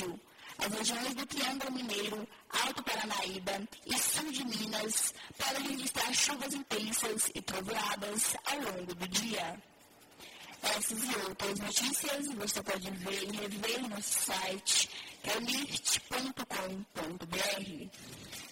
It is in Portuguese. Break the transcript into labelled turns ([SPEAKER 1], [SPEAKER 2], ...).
[SPEAKER 1] Médio. As regiões do Triângulo Mineiro, Alto Paranaíba e Sul de Minas podem registrar chuvas intensas e trovoadas ao longo do dia. Essas e outras notícias você pode ver e rever no nosso site, que é nirte.com.br.